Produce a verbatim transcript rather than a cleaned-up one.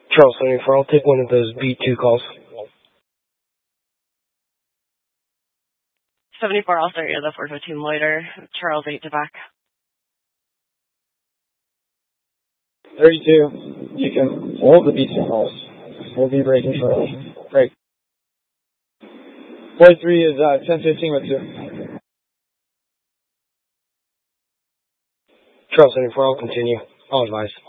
Charles seventy-four, I'll take one of those B two calls. seventy-four, I'll start you the four fifteen loiter. Charles eight to back. thirty-two, you can hold the B two calls. We'll be breaking shortly. Break. forty-three is uh, ten fifteen with two. Charles seventy-four, I'll continue. I'll advise.